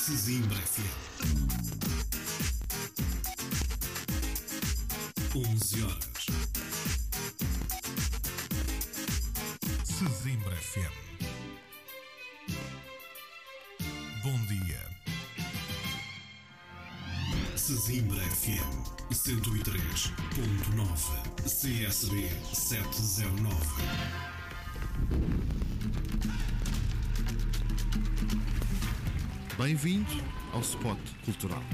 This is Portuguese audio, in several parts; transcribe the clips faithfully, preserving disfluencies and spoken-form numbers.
Sesimbra F M. onze horas. Sesimbra F M. Bom dia. Sesimbra F M cento e três ponto nove C S B setecentos e nove. Bem-vindo ao Spot Cultural.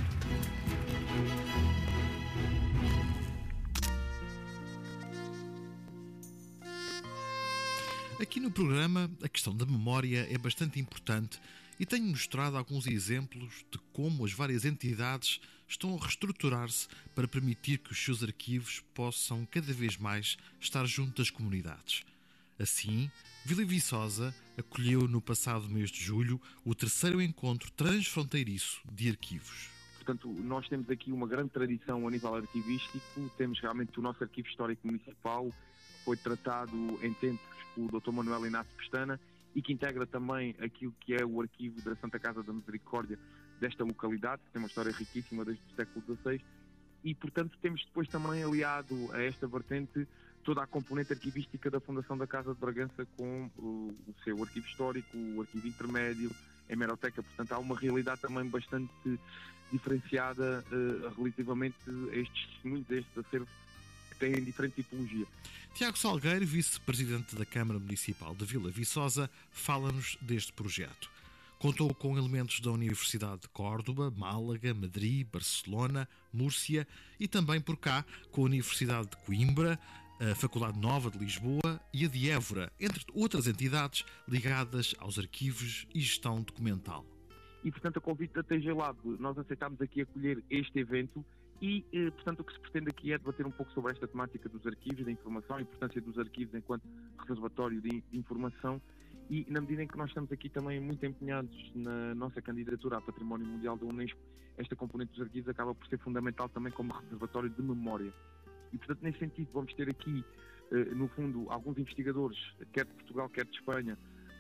Aqui no programa, a questão da memória é bastante importante e tenho mostrado alguns exemplos de como as várias entidades estão a reestruturar-se para permitir que os seus arquivos possam cada vez mais estar junto das comunidades. Assim, Vila Viçosa acolheu no passado mês de julho o terceiro encontro transfronteiriço de arquivos. Portanto, nós temos aqui uma grande tradição a nível arquivístico, temos realmente o nosso arquivo histórico municipal, que foi tratado em tempos pelo doutor Manuel Inácio Pestana e que integra também aquilo que é o arquivo da Santa Casa da Misericórdia desta localidade, que tem uma história riquíssima desde o século dezasseis, e portanto temos depois também aliado a esta vertente toda a componente arquivística da Fundação da Casa de Bragança com o, o seu arquivo histórico, o arquivo intermédio, a hemeroteca. Portanto, há uma realidade também bastante diferenciada uh, relativamente a estes testemunhos, a estes acervos que têm diferente tipologia. Tiago Salgueiro, vice-presidente da Câmara Municipal de Vila Viçosa, fala-nos deste projeto. Contou com elementos da Universidade de Córdoba, Málaga, Madrid, Barcelona, Múrcia e também por cá com a Universidade de Coimbra, a Faculdade Nova de Lisboa e a de Évora, entre outras entidades ligadas aos arquivos e gestão documental. E, portanto, a convite da T G Lab, nós aceitámos aqui acolher este evento e, portanto, o que se pretende aqui é debater um pouco sobre esta temática dos arquivos, da informação, a importância dos arquivos enquanto reservatório de informação e, na medida em que nós estamos aqui também muito empenhados na nossa candidatura a Património Mundial da Unesco, esta componente dos arquivos acaba por ser fundamental também como reservatório de memória. E, portanto, nesse sentido, vamos ter aqui, no fundo, alguns investigadores, quer de Portugal, quer de Espanha,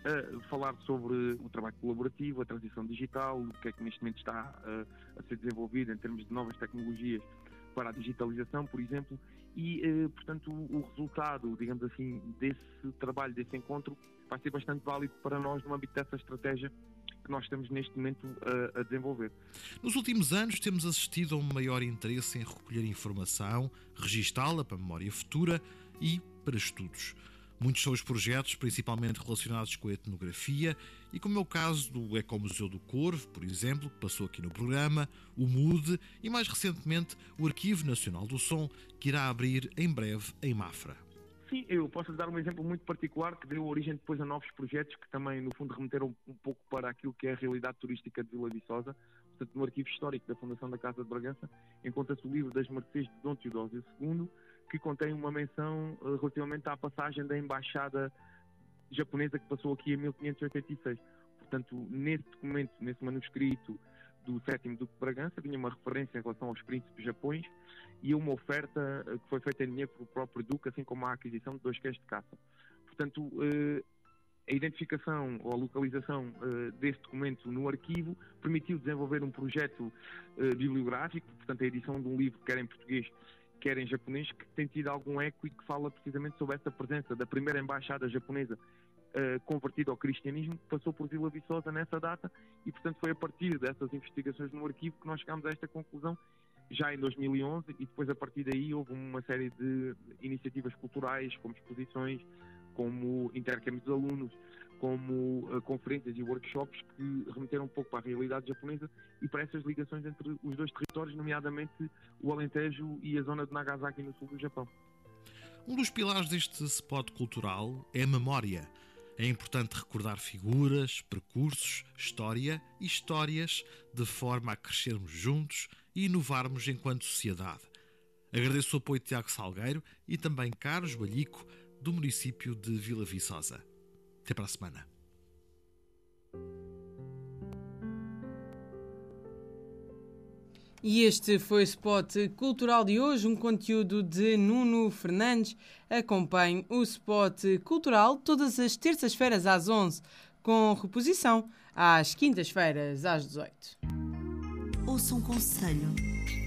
a falar sobre o trabalho colaborativo, a transição digital, o que é que neste momento está a ser desenvolvido em termos de novas tecnologias para a digitalização, por exemplo, e, portanto, o resultado, digamos assim, desse trabalho, desse encontro, vai ser bastante válido para nós no âmbito dessa estratégia que nós estamos neste momento a, a desenvolver. Nos últimos anos temos assistido a um maior interesse em recolher informação, registá-la para a memória futura e para estudos. Muitos são os projetos, principalmente relacionados com a etnografia, e como é o caso do Ecomuseu do Corvo, por exemplo, que passou aqui no programa, o M U D e, mais recentemente, o Arquivo Nacional do Som, que irá abrir em breve em Mafra. Sim, eu posso dar um exemplo muito particular que deu origem depois a novos projetos que também, no fundo, remeteram um pouco para aquilo que é a realidade turística de Vila Viçosa. Portanto, no arquivo histórico da Fundação da Casa de Bragança encontra-se o livro das Mercês de Dom Teodósio segundo, que contém uma menção uh, relativamente à passagem da embaixada japonesa que passou aqui em mil quinhentos e oitenta e seis. Portanto, nesse documento, nesse manuscrito do sétimo Duque de Bragança, vinha uma referência em relação aos príncipes japões e uma oferta uh, que foi feita em dinheiro pelo próprio Duque, assim como a aquisição de dois queijos de caça. Portanto, uh, a identificação ou a localização uh, desse documento no arquivo permitiu desenvolver um projeto uh, bibliográfico, portanto, a edição de um livro, quer em português, quer em japonês, que tem tido algum eco e que fala precisamente sobre essa presença da primeira embaixada japonesa uh, convertida ao cristianismo, que passou por Vila Viçosa nessa data e, portanto, foi a partir dessas investigações no arquivo que nós chegámos a esta conclusão já em dois mil e onze e depois, a partir daí, houve uma série de iniciativas culturais, como exposições, como intercâmbio de alunos, como uh, conferências e workshops que remeteram um pouco para a realidade japonesa e para essas ligações entre os dois territórios, nomeadamente o Alentejo e a zona de Nagasaki, no sul do Japão. Um dos pilares deste spot cultural é a memória. É importante recordar figuras, percursos, história e histórias de forma a crescermos juntos e inovarmos enquanto sociedade. Agradeço o apoio de Tiago Salgueiro e também Carlos Balhico, do município de Vila Viçosa. Até para a semana. E este foi o Spot Cultural de hoje, um conteúdo de Nuno Fernandes. Acompanhe o Spot Cultural todas as terças-feiras às onze, com reposição às quintas-feiras às dezoito. Ouça um conselho.